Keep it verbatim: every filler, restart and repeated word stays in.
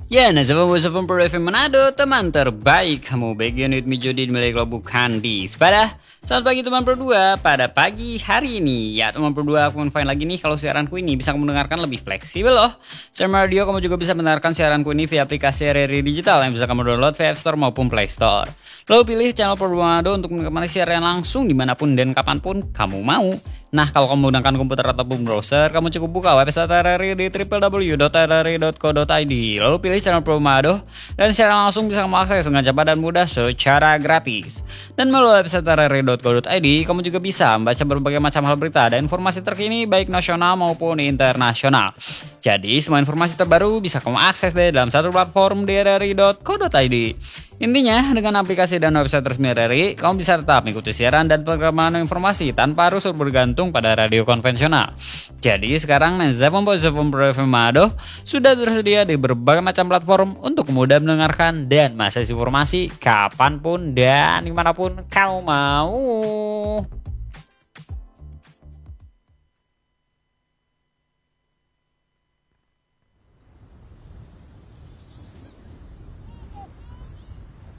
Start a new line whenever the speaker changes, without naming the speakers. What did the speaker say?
Ya, nah sebelum sebelum Pro F M Manado, teman terbaik kamu bagian with me Jody milik Lobuk Handi. Pada selamat pagi teman Pro dua pada pagi hari ini. Ya teman Pro dua, aku main lagi nih kalau siaranku ini bisa kamu dengarkan lebih fleksibel loh. Secara radio kamu juga bisa mendengarkan siaranku ini via aplikasi R R I Digital yang bisa kamu download via App Store maupun Play Store. Lalu pilih channel Pro dua Manado untuk menikmati siaran langsung dimanapun dan kapanpun kamu mau. Nah, kalau kamu menggunakan komputer ataupun browser, kamu cukup buka website R R I di w w w dot r r i dot co dot i d. Lalu pilih channel Pro Manado dan secara langsung bisa kamu akses dengan cepat dan mudah secara gratis. Dan melalui website r r i dot co dot i d, kamu juga bisa membaca berbagai macam hal berita dan informasi terkini baik nasional maupun internasional. Jadi, semua informasi terbaru bisa kamu akses deh dalam satu platform di r r i dot co dot i d. Intinya, dengan aplikasi dan website resmi R R I, kamu bisa tetap mengikuti siaran dan perkembangan informasi tanpa harus bergantung pada radio konvensional. Jadi sekarang Zepon Zepon Pro F M Manado sudah tersedia di berbagai macam platform untuk mudah mendengarkan dan mengakses informasi kapanpun dan dimanapun kamu mau.